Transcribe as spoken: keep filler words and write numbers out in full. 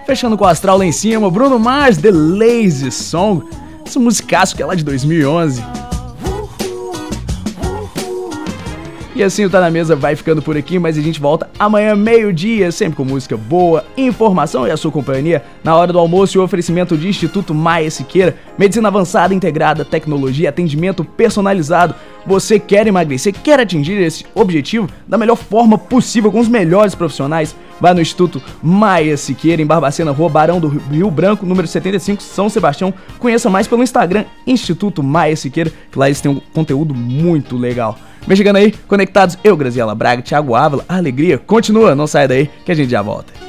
Fechando com o astral lá em cima, Bruno Mars, The Lazy Song. Esse musicaço que é lá de dois mil e onze. E assim o Tá Na Mesa vai ficando por aqui, mas a gente volta amanhã meio-dia, sempre com música boa, informação e a sua companhia na hora do almoço e o oferecimento de Instituto Maia Siqueira, medicina avançada, integrada, tecnologia, atendimento personalizado. Você quer emagrecer, quer atingir esse objetivo da melhor forma possível, com os melhores profissionais? Vai no Instituto Maia Siqueira, em Barbacena, Rua Barão do Rio Branco, número setenta e cinco, São Sebastião. Conheça mais pelo Instagram, Instituto Maia Siqueira, que lá eles têm um conteúdo muito legal. Vem chegando aí, conectados, eu, Graziela Braga, Thiago Ávila, a alegria continua, não sai daí que a gente já volta.